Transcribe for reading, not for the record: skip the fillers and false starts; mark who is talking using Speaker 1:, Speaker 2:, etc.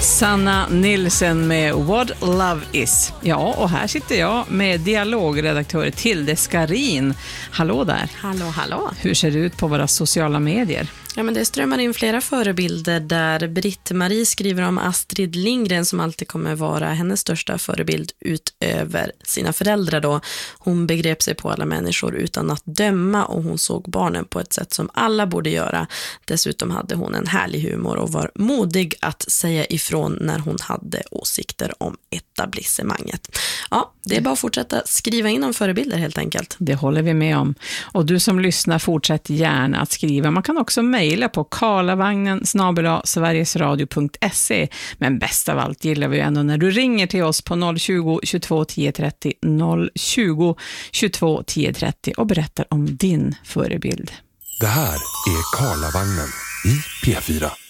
Speaker 1: Sanna Nilsson med What Love Is. Ja, och här sitter jag med dialogredaktör Tilde Skarin. Hallå där.
Speaker 2: Hallå, hallå.
Speaker 1: Hur ser det ut på våra sociala medier?
Speaker 2: Ja, men det strömmar in flera förebilder där Britt-Marie skriver om Astrid Lindgren som alltid kommer vara hennes största förebild utöver sina föräldrar då. Hon begrep sig på alla människor utan att döma och hon såg barnen på ett sätt som alla borde göra. Dessutom hade hon en härlig humor och var modig att säga ifrån när hon hade åsikter om etablissemanget. Ja, det är bara att fortsätta skriva in om förebilder helt enkelt.
Speaker 1: Det håller vi med om. Och du som lyssnar, fortsätt gärna att skriva. Man kan också mejla på karlavagnen@sverigesradio.se. Men bäst av allt gillar vi ändå när du ringer till oss på 020 22 10 30 020 22 10 30 och berättar om din förebild.
Speaker 3: Det här är Karlavagnen i P4.